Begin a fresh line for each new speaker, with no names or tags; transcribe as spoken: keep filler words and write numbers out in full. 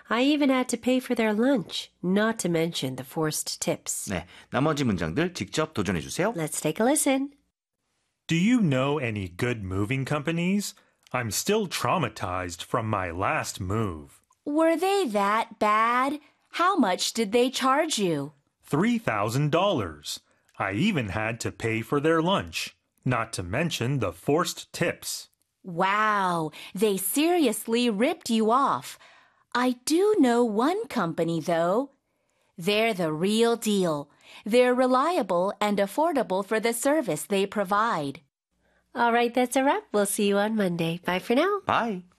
I even had to pay for their lunch, not to mention the forced tips.
네, 나머지 문장들 직접 도전해 주세요.
Let's take a listen.
Do you know any good moving companies? I'm still traumatized from my last move.
Were they that bad? How much did they charge you?
three thousand dollars. I even had to pay for their lunch, not to mention the forced tips.
Wow, they seriously ripped you off. I do know one company, though. They're the real deal. They're reliable and affordable for the service they provide.
All right, that's a wrap. We'll see you on Monday. Bye for now.
Bye.